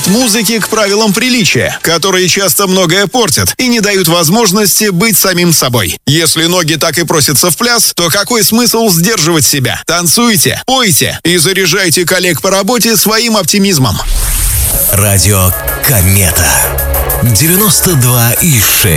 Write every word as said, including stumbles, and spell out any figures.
музыки к правилам приличия, которые часто многое портят и не дают возможности быть самим собой. Если ноги так и просятся в пляс, то какой смысл сдерживать себя? Танцуйте, пойте и заряжайте коллег по работе своим оптимизмом. Радио Комета девяносто два и шесть.